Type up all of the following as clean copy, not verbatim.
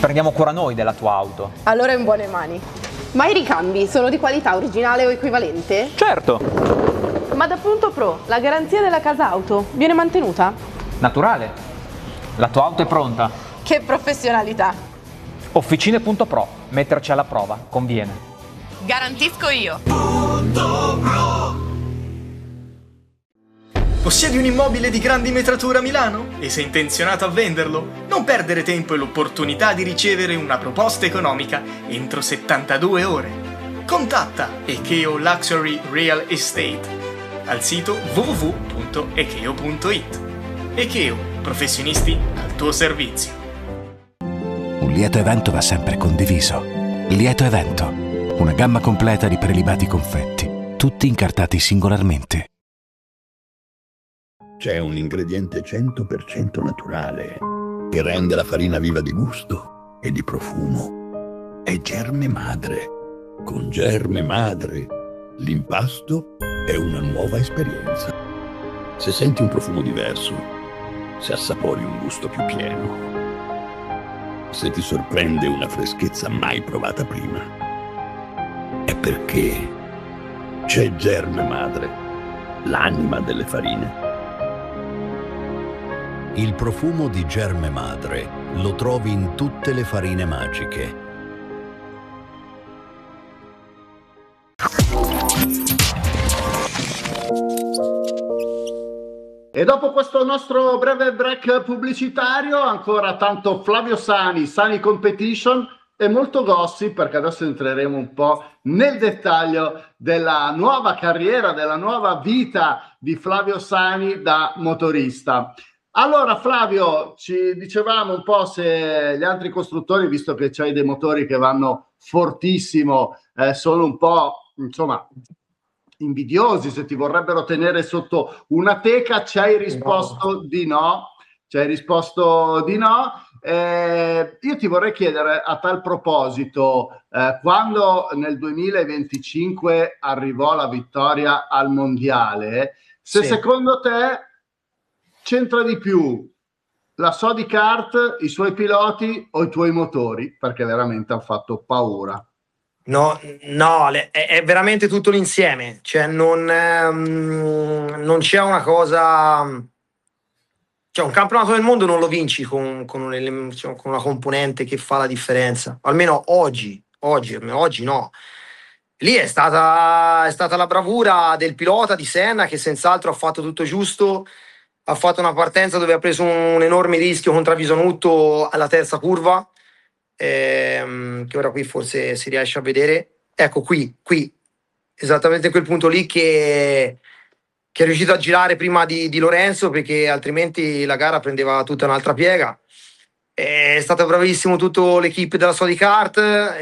prendiamo cura noi della tua auto. Allora è in buone mani. Ma i ricambi sono di qualità originale o equivalente? Certo! Ma da Punto Pro, la garanzia della casa auto viene mantenuta? Naturale. La tua auto è pronta. Che professionalità! Officine.pro, metterci alla prova, conviene. Garantisco io! Possiedi un immobile di grandi metrature a Milano? E sei intenzionato a venderlo? Non perdere tempo e l'opportunità di ricevere una proposta economica entro 72 ore. Contatta Ekeo Luxury Real Estate al sito www.ekeo.it. Ekeo, professionisti al tuo servizio. Un lieto evento va sempre condiviso. Lieto evento, una gamma completa di prelibati confetti, tutti incartati singolarmente. C'è un ingrediente 100% naturale che rende la farina viva di gusto e di profumo. È Germe Madre. Con Germe Madre l'impasto è una nuova esperienza. Se senti un profumo diverso, se assapori un gusto più pieno, se ti sorprende una freschezza mai provata prima, è perché c'è Germe Madre, l'anima delle farine. Il profumo di Germe Madre lo trovi in tutte le farine magiche. E dopo questo nostro breve break pubblicitario, ancora tanto Flavio Sani, Sani Competition e molto gossip, perché adesso entreremo un po' nel dettaglio della nuova carriera, della nuova vita di Flavio Sani da motorista. Allora Flavio, ci dicevamo un po' se gli altri costruttori, visto che c'hai dei motori che vanno fortissimo, sono un po', insomma, invidiosi, se ti vorrebbero tenere sotto una teca. Ci hai risposto di no. Ci hai risposto di no. Io ti vorrei chiedere a tal proposito, quando nel 2025 arrivò la vittoria al mondiale, se secondo te c'entra di più la Sodicart, i suoi piloti o i tuoi motori? Perché veramente hanno fatto paura. No, è veramente tutto l'insieme, cioè non c'è una cosa, cioè un campionato del mondo non lo vinci con una componente che fa la differenza, almeno oggi no. Lì è stata la bravura del pilota di Senna, che senz'altro ha fatto tutto giusto. Ha fatto una partenza dove ha preso un enorme rischio con Treviso alla terza curva, che ora qui forse si riesce a vedere. Ecco qui, esattamente quel punto lì che è riuscito a girare prima di Lorenzo, perché altrimenti la gara prendeva tutta un'altra piega. È stato bravissimo tutto l'equipe della Sodicart,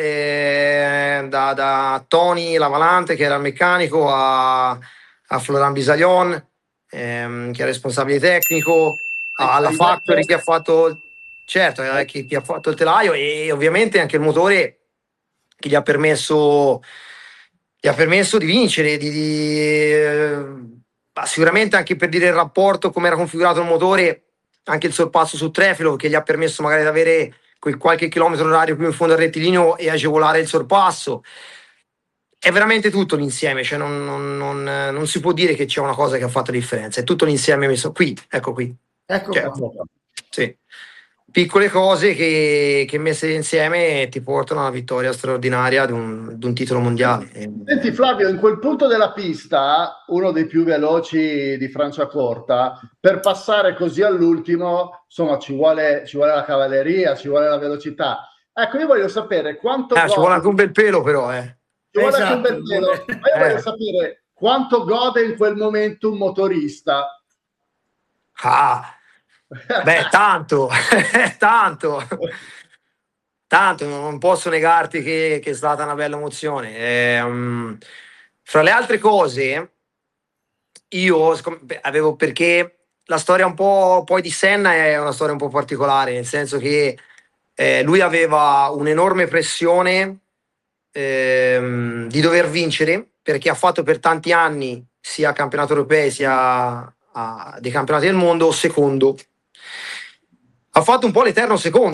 da Tony Lavalante, che era il meccanico, a Florent Bisaglion, che è responsabile tecnico, alla Factory che ha fatto, certo, che ha fatto il telaio, e ovviamente anche il motore che gli ha permesso di vincere, sicuramente anche per dire il rapporto, come era configurato il motore, anche il sorpasso su Trefilo, che gli ha permesso magari di avere quel qualche chilometro orario più in fondo al rettilineo e agevolare il sorpasso. È veramente tutto l'insieme, cioè non si può dire che c'è una cosa che ha fatto la differenza, è tutto l'insieme messo qui, ecco qui. Cioè, sì. Piccole cose che messe insieme ti portano a una vittoria straordinaria di un titolo mondiale. Senti Flavio, in quel punto della pista, uno dei più veloci di Franciacorta, per passare così all'ultimo, insomma, ci vuole la cavalleria, ci vuole la velocità. Ecco, io voglio sapere quanto... ci vuole anche un bel pelo però, Ci vuole anche un bel pelo. Ma io voglio sapere quanto gode in quel momento un motorista. Beh, tanto, non posso negarti che è stata una bella emozione. Fra le altre cose, io avevo, perché la storia un po' poi di Senna è una storia un po' particolare, nel senso che lui aveva un'enorme pressione di dover vincere, perché ha fatto per tanti anni sia campionati europei sia dei campionati del mondo secondo. Ha fatto un po' l'eterno secondo.